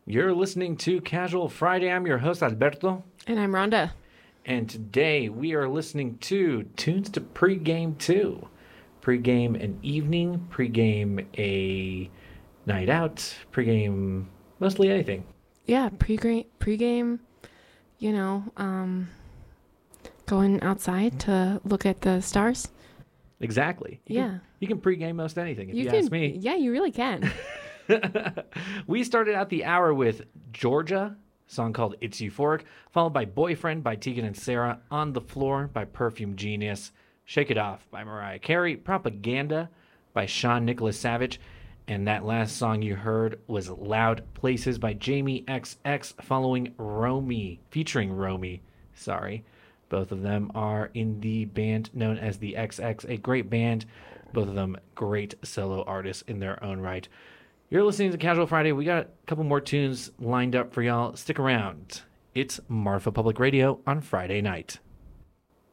You're listening to Casual Friday. I'm your host, Alberto. And I'm Rhonda. And today we are listening to Tunes to Pregame 2. Pregame an evening, pregame a night out, pregame mostly anything. Yeah, pregame, going outside to look at the stars. Exactly. You can pregame most anything, if you ask me. Yeah, you really can. We started out the hour with Georgia, a song called It's Euphoric, followed by Boyfriend by Tegan and Sara, On the Floor by Perfume Genius, Shake It Off by Mariah Carey, Propaganda by Sean Nicholas Savage, and that last song you heard was Loud Places by Jamie XX, featuring Romy. Both of them are in the band known as the XX, a great band. Both of them great solo artists in their own right. You're listening to Casual Friday. We got a couple more tunes lined up for y'all. Stick around. It's Marfa Public Radio on Friday night.